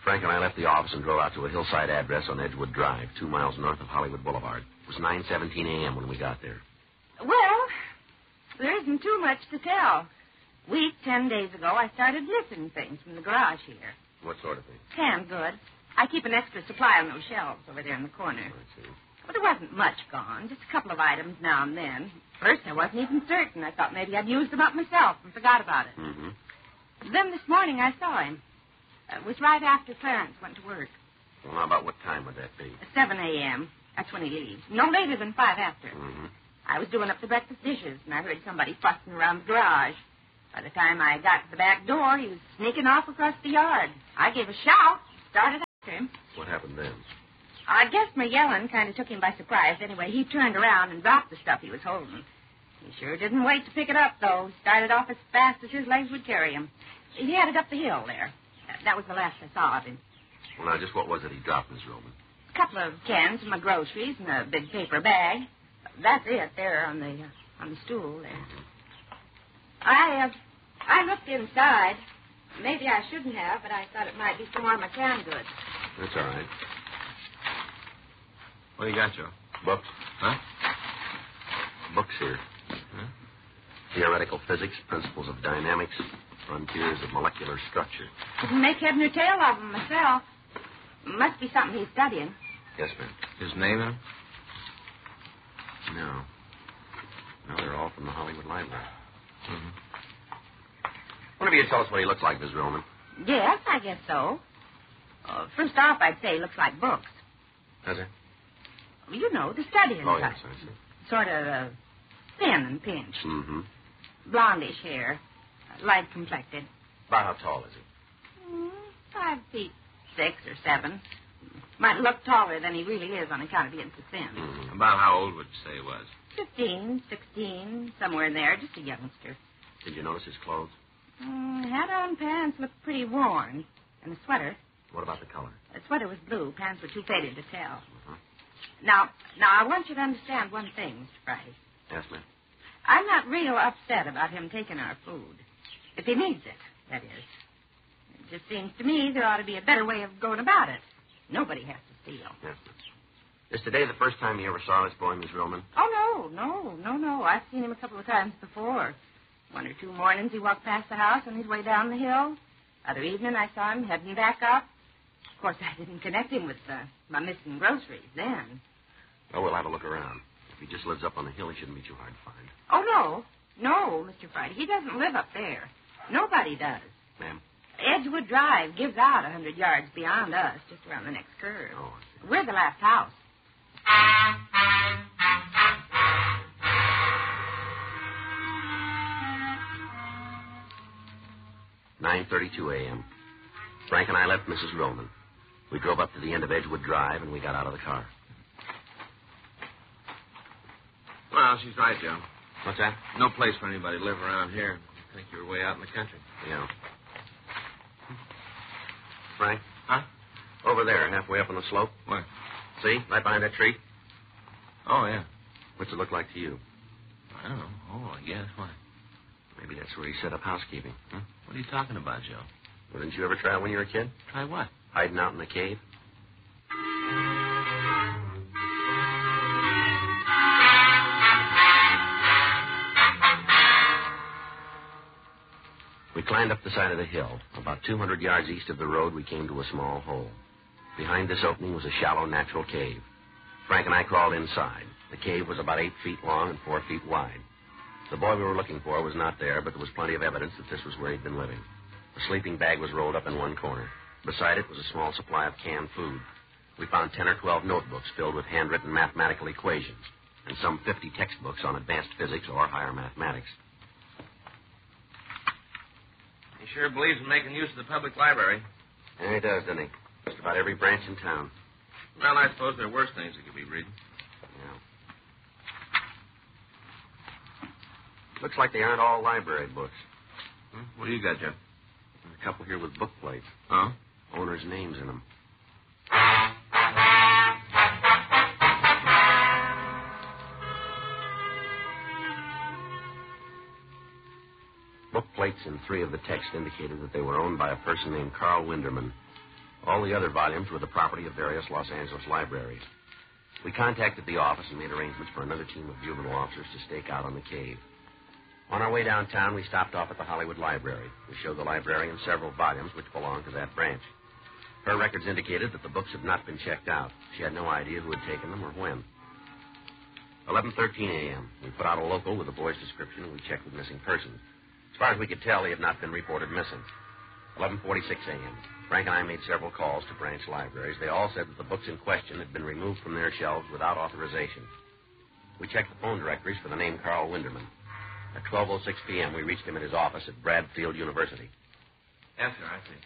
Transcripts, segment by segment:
Frank and I left the office and drove out to a hillside address on Edgewood Drive, 2 miles north of Hollywood Boulevard. It was 9:17 a.m. when we got there. Well, there isn't too much to tell. A week, 10 days ago, I started missing things from the garage here. What sort of thing? Canned goods. I keep an extra supply on those shelves over there in the corner. I see. But there wasn't much gone, just a couple of items now and then. First, I wasn't even certain. I thought maybe I'd used them up myself and forgot about it. Mm-hmm. Then this morning I saw him. It was right after Clarence went to work. Well, now, about what time would that be? At 7 a.m. That's when he leaves. No later than 5 after. Mm-hmm. I was doing up the breakfast dishes, and I heard somebody fussing around the garage. By the time I got to the back door, he was sneaking off across the yard. I gave a shout, started after him. What happened then? I guess my yelling kind of took him by surprise. Anyway, he turned around and dropped the stuff he was holding. He sure didn't wait to pick it up, though. Started off as fast as his legs would carry him. He headed up the hill there. That was the last I saw of him. Well, now, just what was it he dropped, Miss Roman? A couple of cans of my groceries and a big paper bag. That's it there on the stool there. Mm-hmm. I looked inside. Maybe I shouldn't have, but I thought it might be some more of my canned goods. That's all right. What do you got, Joe? Books. Huh? Books here. Huh? Theoretical Physics, Principles of Dynamics, Frontiers of Molecular Structure. Couldn't make head nor tail of them myself. Must be something he's studying. Yes, ma'am. His name in 'em? No. No, they're all from the Hollywood Library. Mm-hmm. One of you tell us what he looks like, Miss Roman. Yes, I guess so. First off, I'd say he looks like books. Does he? You know, the studying Oh, type. yes, I see. Sort of thin and pinched. Mm-hmm. Blondish hair. Light complected. About how tall is he? 5 feet 6 or 7. Might look taller than he really is on account of being so thin. Mm-hmm. About how old would you say he was? 15, 16, somewhere in there. Just a youngster. Did you notice his clothes? Hat on, pants looked pretty worn. And the sweater. What about the color? The sweater was blue. Pants were too faded to tell. Uh-huh. Now, I want you to understand one thing, Mr. Friday. Yes, ma'am. I'm not real upset about him taking our food. If he needs it, that is. It just seems to me there ought to be a better way of going about it. Nobody has to steal. Yes, ma'am. Is today the first time you ever saw this boy, Miss Roman? Oh, no. I've seen him a couple of times before. 1 or 2 mornings he walked past the house on his way down the hill. Other evening I saw him heading back up. Of course, I didn't connect him with my missing groceries then. Oh, we'll have a look around. If he just lives up on the hill, he shouldn't be too hard to find. Oh, no, Mr. Friday. He doesn't live up there. Nobody does. Ma'am? Edgewood Drive gives out 100 yards beyond us, just around the next curve. Oh, I see. We're the last house. 9:32 a.m. Frank and I left Mrs. Roman. We drove up to the end of Edgewood Drive, and we got out of the car. Well, she's right, Joe. What's that? No place for anybody to live around here. I think you're way out in the country. Yeah. Frank? Huh? Over there, halfway up on the slope. Where? See? Right behind that tree. Oh, yeah. What's it look like to you? I don't know. Oh, I guess. Why? Maybe that's where he set up housekeeping. Huh? What are you talking about, Joe? Well, didn't you ever try it when you were a kid? Try what? Hiding out in the cave? We climbed up the side of the hill. About 200 yards east of the road, we came to a small hole. Behind this opening was a shallow natural cave. Frank and I crawled inside. The cave was about 8 feet long and 4 feet wide. The boy we were looking for was not there, but there was plenty of evidence that this was where he'd been living. A sleeping bag was rolled up in one corner. Beside it was a small supply of canned food. We found 10 or 12 notebooks filled with handwritten mathematical equations and some 50 textbooks on advanced physics or higher mathematics. He sure believes in making use of the public library. Yeah, he does, doesn't he? Just about every branch in town. Well, I suppose there are worse things he could be reading. Yeah. Looks like they aren't all library books. What do you got, Jim? There's a couple here with book plates. Huh? Owners' names in them. Book plates in 3 of the texts indicated that they were owned by a person named Carl Winderman. All the other volumes were the property of various Los Angeles libraries. We contacted the office and made arrangements for another team of juvenile officers to stake out on the cave. On our way downtown, we stopped off at the Hollywood Library. We showed the librarian several volumes which belonged to that branch. Her records indicated that the books had not been checked out. She had no idea who had taken them or when. 11:13 a.m. We put out a local with the boy's description, and we checked with missing persons. As far as we could tell, he had not been reported missing. 11:46 a.m. Frank and I made several calls to branch libraries. They all said that the books in question had been removed from their shelves without authorization. We checked the phone directories for the name Carl Winderman. At 12:06 p.m., we reached him at his office at Bradfield University. Yes, sir, I see.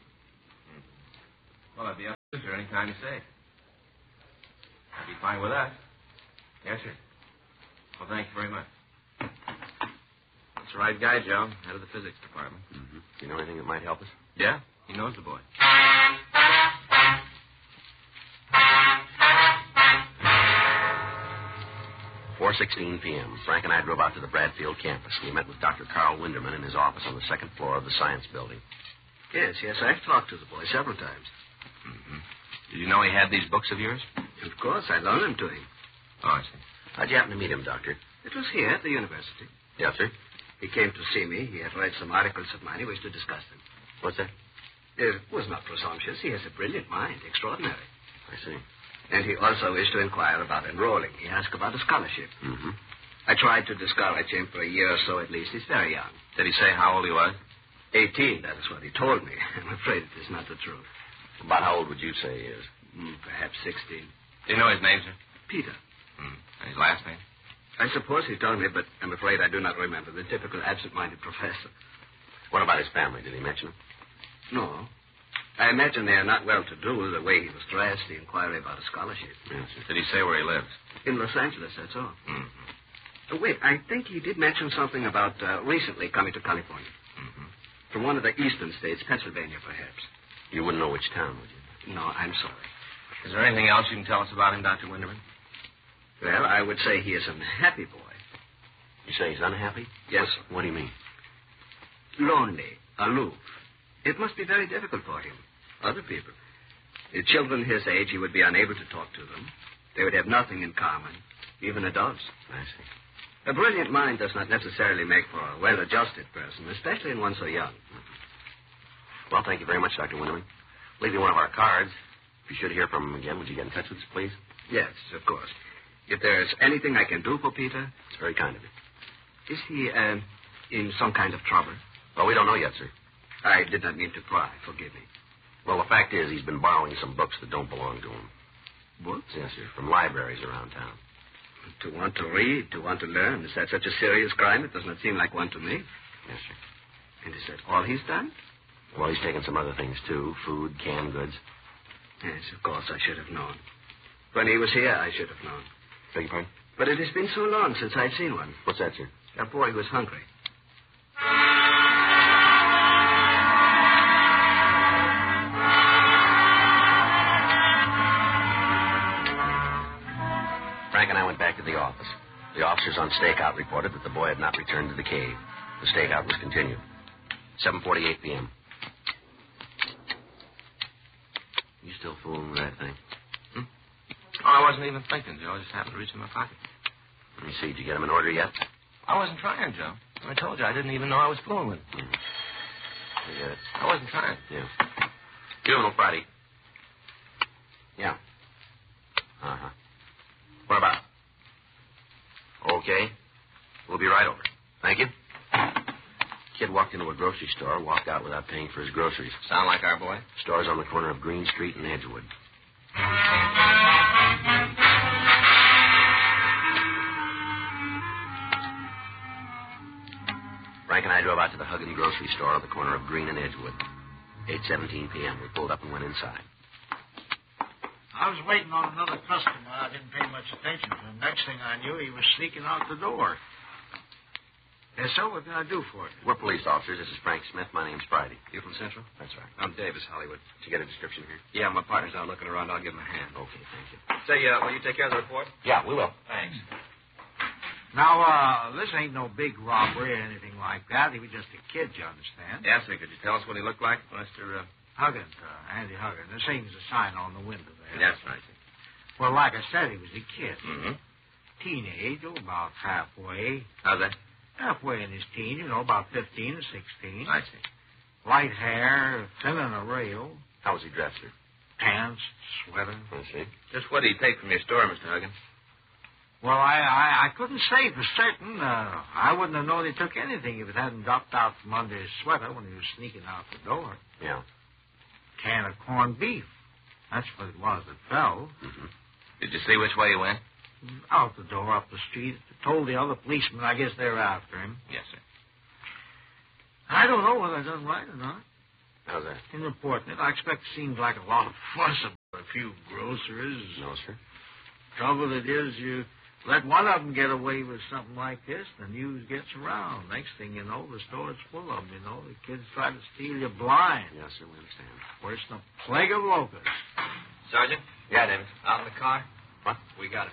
Well, I'd be up sir any time you say. That'd be fine with us. Yes, sir. Well, thank you very much. That's the right guy, Joe. Head of the physics department. Mm-hmm. Do you know anything that might help us? Yeah, he knows the boy. At 4:16 p.m., Frank and I drove out to the Bradfield campus. We met with Dr. Carl Winderman in his office on the second floor of the science building. Yes, I've talked to the boy several times. Mm-hmm. Did you know he had these books of yours? Of course, I loaned them to him. Oh, I see. How'd you happen to meet him, Doctor? It was here at the university. Yes, sir. He came to see me. He had read some articles of mine. He wished to discuss them. What's that? It was not presumptuous. He has a brilliant mind. Extraordinary. I see. And he also wished to inquire about enrolling. He asked about a scholarship. Mm-hmm. I tried to discourage him for a year or so at least. He's very young. Did he say how old he was? 18, that is what he told me. I'm afraid it is not the truth. About how old would you say he is? Perhaps 16. Do you know his name, sir? Peter. And his last name? I suppose he told me, but I'm afraid I do not remember. The typical absent-minded professor. What about his family? Did he mention them? No. I imagine they are not well-to-do. The way he was dressed, the inquiry about a scholarship. Yes, sir. Did he say where he lives? In Los Angeles, that's all. Mm-hmm. Wait, I think he did mention something about recently coming to California. Mm-hmm. From one of the eastern states, Pennsylvania, perhaps. You wouldn't know which town, would you? No, I'm sorry. Is there anything else you can tell us about him, Dr. Winderman? Well, I would say he is an unhappy boy. You say he's unhappy? Yes, What do you mean? lonely, aloof. It must be very difficult for him. Other people. The children his age, he would be unable to talk to them. They would have nothing in common, even adults. I see. A brilliant mind does not necessarily make for a well-adjusted person, especially in one so young. Well, thank you very much, Dr. Winderman. Leave you one of our cards. If you should hear from him again, would you get in touch with us, please? Yes, of course. If there's anything I can do for Peter... It's very kind of you. Is he, in some kind of trouble? Well, we don't know yet, sir. I did not mean to pry. Forgive me. Well, the fact is he's been borrowing some books that don't belong to him. Books? Yes, sir, from libraries around town. To want to read, to want to learn. Is that such a serious crime? It does not seem like one to me. Yes, sir. And is that all he's done? Well, he's taken some other things, too. Food, canned goods. Yes, of course, I should have known. When he was here, I should have known. Beg your pardon? But it has been so long since I've seen one. What's that, sir? A boy who was hungry. Frank and I went back to the office. The officers on stakeout reported that the boy had not returned to the cave. The stakeout was continued. 7:48 p.m. You still fooling with that thing? Oh, I wasn't even thinking, Joe. I just happened to reach in my pocket. Let me see. Did you get him an order yet? I wasn't trying, Joe. I told you I didn't even know I was fooling with him. Forget it. I wasn't trying. Yeah. Juvenile Friday. Yeah. Uh-huh. What about? Okay. We'll be right over. Thank you. Kid walked into a grocery store, walked out without paying for his groceries. Sound like our boy? Store's on the corner of Green Street and Edgewood. Frank and I drove out to the Huggin grocery store at the corner of Green and Edgewood. 8:17 p.m. We pulled up and went inside. I was waiting on another customer. I didn't pay much attention to him. Next thing I knew, he was sneaking out the door. Yes, sir, what can I do for you? We're police officers. This is Frank Smith. My name's Friday. You from Central? That's right. I'm Davis, Hollywood. Did you get a description here? Yeah, my partner's out looking around. I'll give him a hand. Okay, thank you. Say, will you take care of the report? Yeah, we will. Thanks. Now, this ain't no big robbery or anything like that. He was just a kid, you understand? Yes, sir. Could you tell us what he looked like, Mr. Huggins, Andy Huggins. The same's the sign on the window there. That's right. Well, like I said, he was a kid. Mm-hmm. Teenage, about halfway. How's that? Halfway in his teens, about 15 or 16. I see. Light hair, thin on a rail. How was he dressed, sir? Pants, sweater. I see. Just what did he take from your store, Mr. Huggins? Well, I couldn't say for certain. I wouldn't have known he took anything if it hadn't dropped out from under his sweater when he was sneaking out the door. Yeah. Can of corned beef. That's what it was that fell. Mm-hmm. Did you see which way he went? Out the door, up the street. Told the other policemen. I guess they're after him. Yes, sir. I don't know whether I done right or not. How's that? In reporting it, I expect it seems like a lot of fuss about a few grocers. No, sir. Trouble it is, you let one of them get away with something like this, the news gets around. Next thing you know, the store's full of them, The kids try to steal you blind. Yes, sir, we understand. Worse than a plague of locusts. Sergeant? Yeah, David. Out in the car? What? We got it.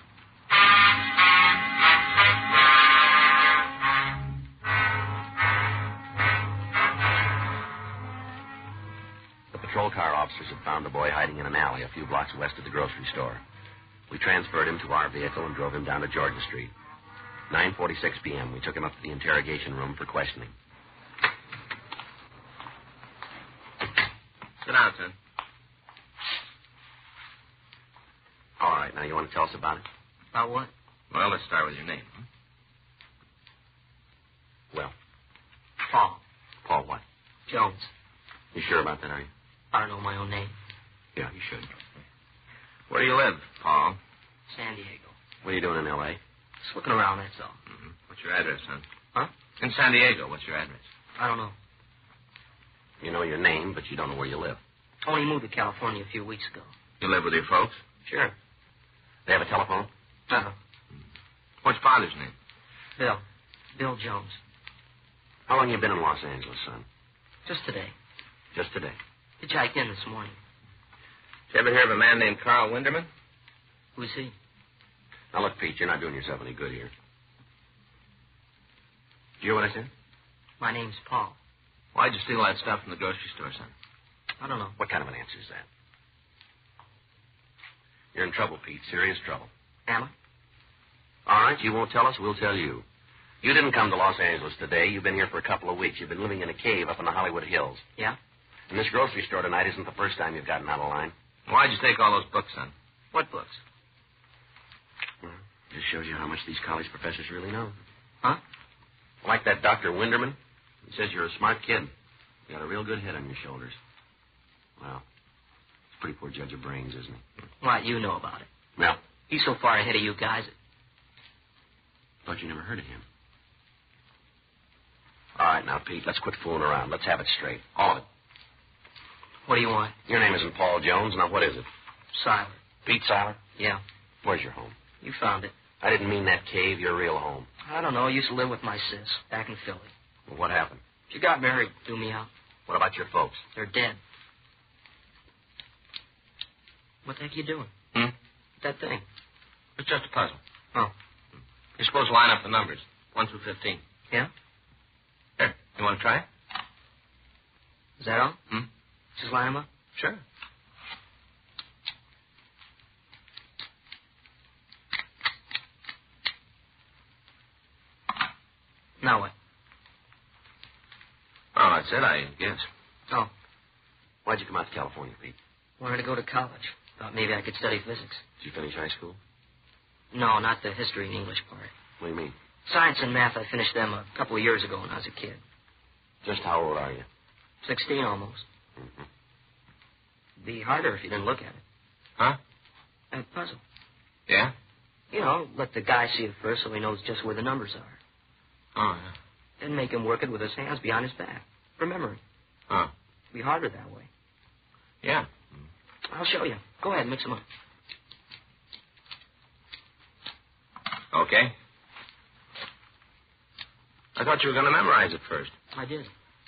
The patrol car officers had found the boy hiding in an alley a few blocks west of the grocery store. We transferred him to our vehicle and drove him down to Georgia Street. 9:46 p.m., we took him up to the interrogation room for questioning. Sit down, son. All right, now you want to tell us about it? About what? Well, let's start with your name. Well, Paul Paul what? Jones. You sure about that, are you? I don't know my own name. Yeah, you should. Where do you live, Paul? San Diego. What are you doing in L.A.? Just looking around, that's all. Mm-hmm. What's your address, son? Huh? In San Diego. What's your address? I don't know. You know your name, but you don't know where you live. Only moved to California a few weeks ago. You live with your folks? Sure. They have a telephone? Uh-huh. What's father's name? Bill. Bill Jones. How long you been in Los Angeles, son? Just today. Just today. Hitchhiked in this morning. Did you ever hear of a man named Carl Winderman? Who is he? Now, look, Pete, you're not doing yourself any good here. Did you hear what I said? My name's Paul. Why'd you steal that stuff from the grocery store, son? I don't know. What kind of an answer is that? You're in trouble, Pete. Serious trouble. Am I? All right, you won't tell us, we'll tell you. You didn't come to Los Angeles today. You've been here for a couple of weeks. You've been living in a cave up in the Hollywood Hills. Yeah? And this grocery store tonight isn't the first time you've gotten out of line. Why'd you take all those books, son? What books? Well, just shows you how much these college professors really know. Huh? Like that Dr. Winderman. He says you're a smart kid. You got a real good head on your shoulders. Well, he's a pretty poor judge of brains, isn't he? What, you know about it. Well, He's so far ahead of you guys. thought you never heard of him. All right, now, Pete, let's quit fooling around. Let's have it straight. All of it. What do you want? Your name isn't Paul Jones. Now, what is it? Silent. Pete Seiler? Yeah. Where's your home? You found it. I didn't mean that cave, your real home. I don't know. I used to live with my sis back in Philly. Well, what happened? She got married. Threw me out. What about your folks? They're dead. What the heck are you doing? That thing. It's just a puzzle. Oh. You're supposed to line up the numbers, 1 through 15. Yeah? Here, you want to try it? Is that all? Just line them up? Sure. Now what? Oh, that's it, I guess. Oh. Why'd you come out to California, Pete? Wanted to go to college. Thought maybe I could study physics. Did you finish high school? No, not the history and English part. What do you mean? Science and math, I finished them a couple of years ago when I was a kid. Just how old are you? 16 almost. Be harder if you didn't look at it. Huh? That puzzle. Yeah? You know, let the guy see it first so he knows just where the numbers are. Oh, yeah. Then make him work it with his hands behind his back. For memory. Huh. Be harder that way. Yeah. I'll show you. Go ahead, mix them up. Okay. I thought you were going to memorize it first. I did.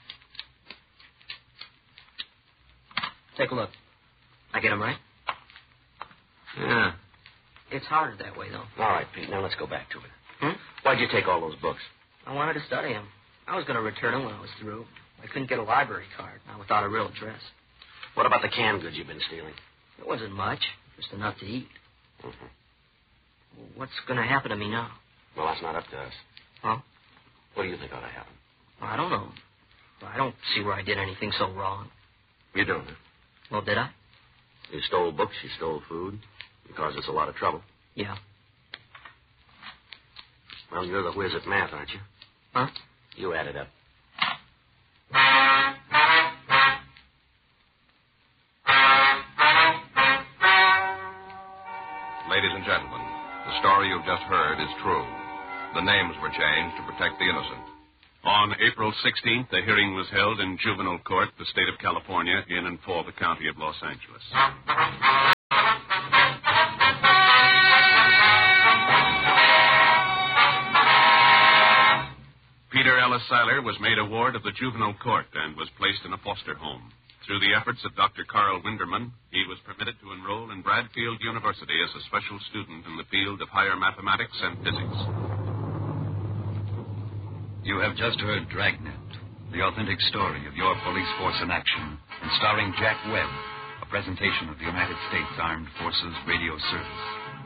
Take a look. I get them right? Yeah. It's harder that way, though. All right, Pete, now let's go back to it. Hmm? Why'd you take all those books? I wanted to study them. I was going to return them when I was through. I couldn't get a library card, not without a real address. What about the canned goods you've been stealing? It wasn't much, just enough to eat. Mm-hmm. What's going to happen to me now? Well, that's not up to us. Huh? What do you think ought to happen? I don't know. I don't see where I did anything so wrong. You don't, huh? Well, did I? You stole books, you stole food. You caused us a lot of trouble. Yeah. Well, you're the whiz at math, aren't you? Huh? You add it up. Ladies and gentlemen, the story you've just heard is true. The names were changed to protect the innocent. On April 16th, a hearing was held in juvenile court, the state of California, in and for the county of Los Angeles. Peter Ellis Seiler was made a ward of the juvenile court and was placed in a foster home. Through the efforts of Dr. Carl Winderman, he was permitted to enroll in Bradfield University as a special student in the field of higher mathematics and physics. You have just heard Dragnet, the authentic story of your police force in action, and starring Jack Webb, a presentation of the United States Armed Forces Radio Service.